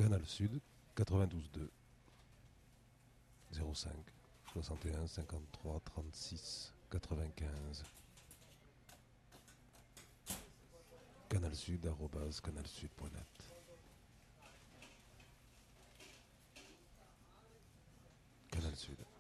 Canal Sud 92.2 05 61 53 36 95. canalsud@canalsud.net. Canal Sud.